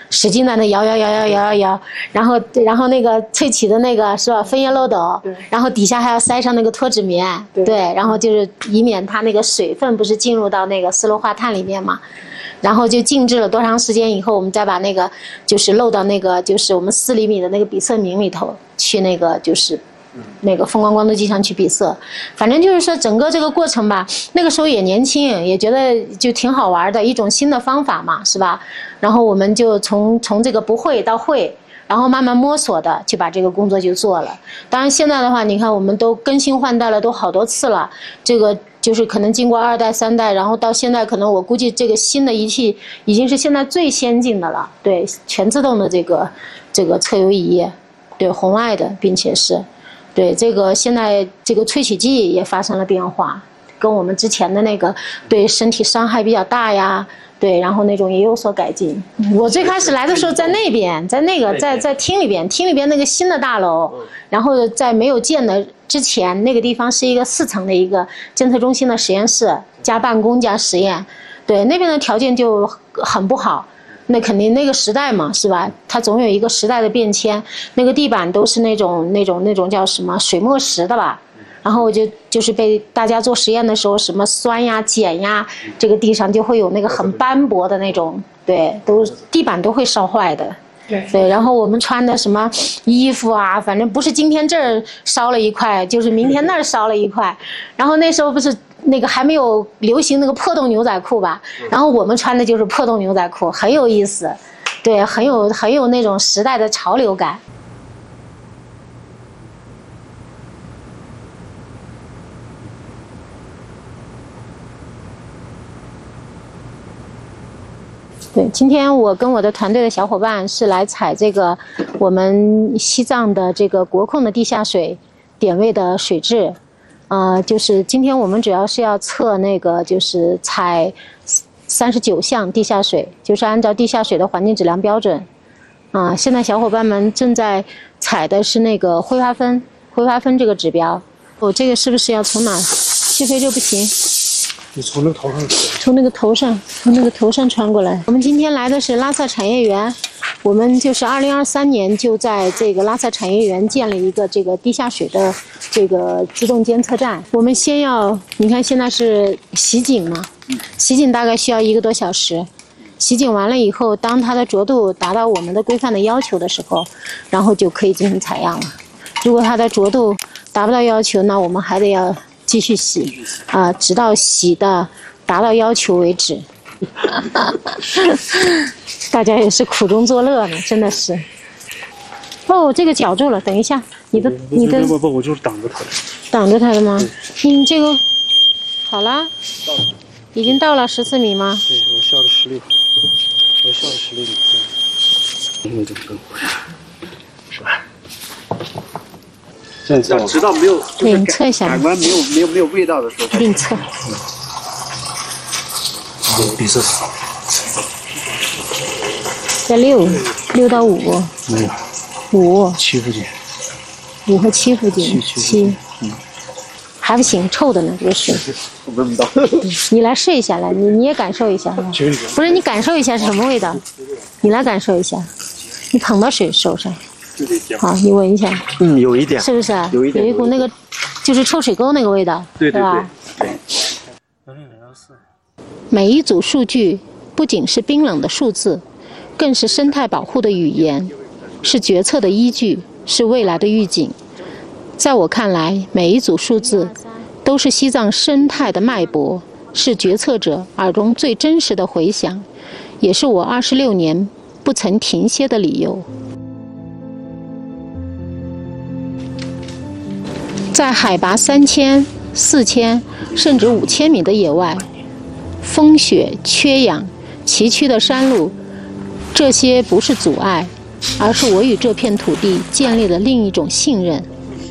使劲在那摇，然后那个萃取的那个是吧，分液漏斗，然后底下还要塞上那个脱脂棉，对，然后就是以免它那个水分不是进入到那个斯砻化碳里面嘛。然后就静置了多长时间以后，我们再把那个就是漏到那个就是我们4厘米的那个比色明里头去，那个就是那个风光光度计上去比色。反正就是说整个这个过程吧，那个时候也年轻，也觉得就挺好玩的一种新的方法嘛，是吧？然后我们就从这个不会到会，然后慢慢摸索的就把这个工作就做了。当然现在的话，你看我们都更新换代了，都好多次了，这个就是可能经过2代3代，然后到现在可能我估计这个新的仪器已经是现在最先进的了，对，全自动的这个测油仪，对，红外的，并且是对这个现在这个萃取剂也发生了变化，跟我们之前的那个对身体伤害比较大呀，对，然后那种也有所改进。我最开始来的时候在那边，在那个在厅里边那个新的大楼，然后在没有建的之前，那个地方是一个4层的一个监测中心的实验室加办公加实验，对，那边的条件就很不好。那肯定那个时代嘛，是吧？它总有一个时代的变迁。那个地板都是那种叫什么水墨石的吧？然后就是被大家做实验的时候，什么酸呀、碱呀，这个地上就会有那个很斑驳的那种，对，地板都会烧坏的。对，然后我们穿的什么衣服啊，反正不是今天这儿烧了一块，就是明天那儿烧了一块。然后那时候不是那个还没有流行那个破洞牛仔裤吧？然后我们穿的就是破洞牛仔裤，很有意思，对，很有那种时代的潮流感。对，今天我跟我的团队的小伙伴是来采这个我们西藏的这个国控的地下水点位的水质，就是今天我们主要是要测那个就是采39项地下水，就是按照地下水的环境质量标准，现在小伙伴们正在采的是那个挥发分这个指标，我这个是不是要从哪去飞就不行？ 你从那个头上， 从那个头上穿过来。我们今天来的是拉萨产业园，我们就是2023年就在这个拉萨产业园建了一个这个地下水的这个自动监测站。我们先要，你看现在是洗井嘛，洗井大概需要1个多小时。洗井完了以后，当它的浊度达到我们的规范的要求的时候，然后就可以进行采样了。如果它的浊度达不到要求，那我们还得要继续洗直到洗的达到要求为止。大家也是苦中作乐呢，真的是。哦，这个绞住了，等一下，你的不，我就是挡着它的。 挡着它的吗？这个好了，已经到了14米吗？ 对，我下了16，我下了16米。因为这个是吧？直到没有， 对，你测一下。 感官没有味道的时候。 给你测。 比色。 在6到5。 没有。 5。 7附近。 5和7附近。7。还不行，臭的呢，这个水。 我闻不到。 你来试一下来，你也感受一下。不是，你感受一下是什么味道？你来感受一下。你捧到手上。好，你闻一下。 有一点。 是不是？ 有一股那个，就是臭水沟那个味道， 对吧？ 对。 每一组数据不仅是冰冷的数字，更是生态保护的语言，是决策的依据，是未来的预警。在我看来，每一组数字都是西藏生态的脉搏，是决策者耳中最真实的回响，也是我26年不曾停歇的理由。在海拔3000、4000甚至5000米的野外，风雪、缺氧、崎岖的山路，这些不是阻碍，而是我与这片土地建立了另一种信任。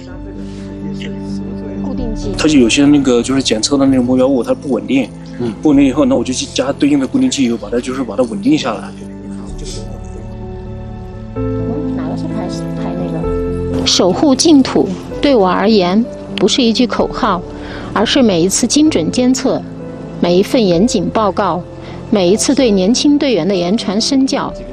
固定剂， 它就有些那个就是检测的那个目标物，它不稳定，不稳定以后，那我就加对应的固定剂油，把它稳定下来。 哪个是排那个？守护净土对我而言不是一句口号，而是每一次精准监测，每一份严谨报告，每一次对年轻队员的言传身教。